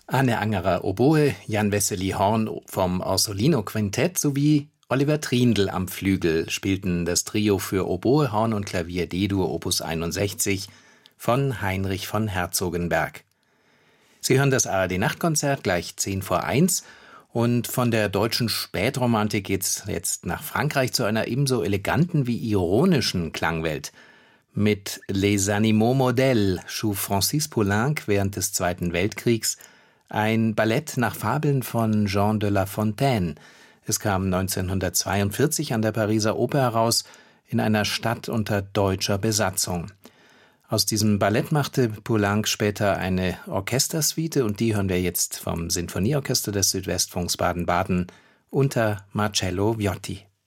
Anne Angerer Oboe, Jan Wessely Horn vom Orsolino Quintett sowie Oliver Triendl am Flügel spielten das Trio für Oboe, Horn und Klavier D-Dur Opus 61 von Heinrich von Herzogenberg. Sie hören das ARD-Nachtkonzert gleich 1:10 und von der deutschen Spätromantik geht's jetzt nach Frankreich zu einer ebenso eleganten wie ironischen Klangwelt. Mit Les Animaux Modèles schuf Francis Poulenc während des Zweiten Weltkriegs ein Ballett nach Fabeln von Jean de La Fontaine. Es kam 1942 an der Pariser Oper heraus, in einer Stadt unter deutscher Besatzung. Aus diesem Ballett machte Poulenc später eine Orchestersuite und die hören wir jetzt vom Sinfonieorchester des Südwestfunks Baden-Baden unter Marcello Viotti.